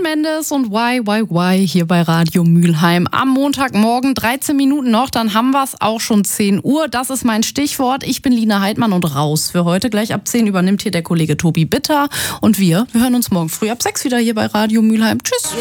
Mendes und Why hier bei Radio Mülheim. Am Montagmorgen 13 Minuten noch, dann haben wir es auch schon 10 Uhr. Das ist mein Stichwort. Ich bin Lina Heidmann und raus für heute. Gleich ab 10 übernimmt hier der Kollege Tobi Bitter. Und wir hören uns morgen früh ab 6 wieder hier bei Radio Mülheim. Tschüss.